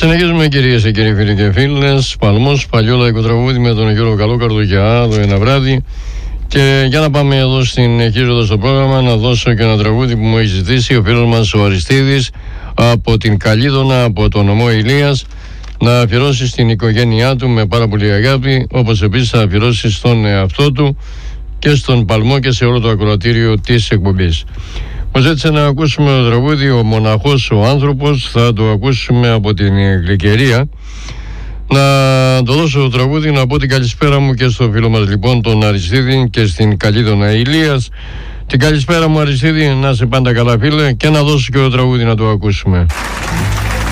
Συνεχίζουμε, κυρίες και κύριοι, φίλοι και φίλες. Παλμός, παλιό λαϊκό τραγούδι με τον Γιώργο Καλόκαρδο και άλλο ένα βράδυ. Και για να πάμε εδώ συνεχίζοντας το πρόγραμμα, να δώσω και ένα τραγούδι που μου έχει ζητήσει ο φίλος μας ο Αριστίδης από την Καλίδωνα, από το νομό Ηλίας, να αφιερώσει στην οικογένειά του με πάρα πολύ αγάπη, όπως επίσης θα αφιερώσει στον εαυτό του και στον Παλμό και σε όλο το ακροατήριο της εκπομπής. Μου ζήτησε να ακούσουμε το τραγούδι «Ο μοναχός ο άνθρωπος», θα το ακούσουμε από την Γλυκερία. Να το δώσω το τραγούδι, να πω την καλησπέρα μου και στο φίλο μας λοιπόν τον Αριστίδη και στην Καλίδωνα Ηλίας. Την καλησπέρα μου Αριστίδη, να είσαι πάντα καλά φίλε, και να δώσω και το τραγούδι να το ακούσουμε.